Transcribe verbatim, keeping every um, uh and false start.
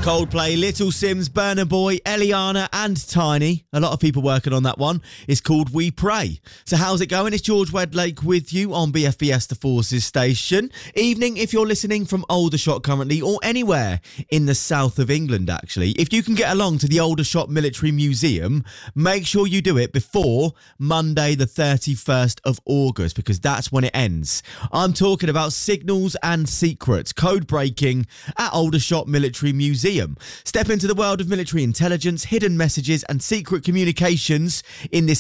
Coldplay, Little Sims, Burna Boy, Eliana and Tiny. A lot of people working on that one. It's called We Pray. So how's it going? It's George Wedlake with you on B F B S The Forces station. Evening if you're listening from Aldershot currently, or anywhere in the south of England actually. If you can get along to the Aldershot Military Museum, make sure you do it before Monday the thirty-first of August, because that's when it ends. I'm talking about Signals and Secrets, code breaking at Aldershot Military Museum. Step into the world of military intelligence, hidden messages and secret communications in this